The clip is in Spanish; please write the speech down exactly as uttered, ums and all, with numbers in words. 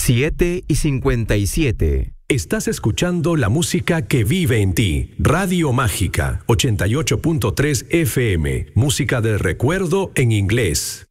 siete y cincuenta y siete. Estás escuchando la música que vive en ti. Radio Mágica, ochenta y ocho punto tres F M. Música de recuerdo en inglés.